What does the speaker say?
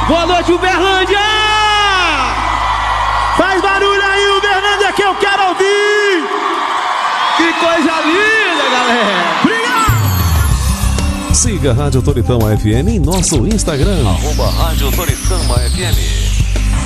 Boa noite, Uberlândia! Faz barulho aí, Uberlândia, que eu quero ouvir! Que coisa linda, galera! Obrigado! Siga a Rádio Toritama FM em nosso Instagram. @Rádio Toritama FM.